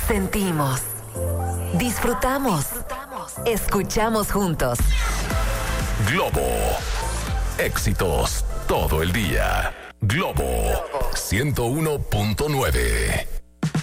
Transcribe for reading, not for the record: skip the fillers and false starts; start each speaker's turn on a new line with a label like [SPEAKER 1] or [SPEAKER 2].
[SPEAKER 1] Sentimos, disfrutamos, escuchamos juntos.
[SPEAKER 2] Globo. Éxitos todo el día. Globo 101.9.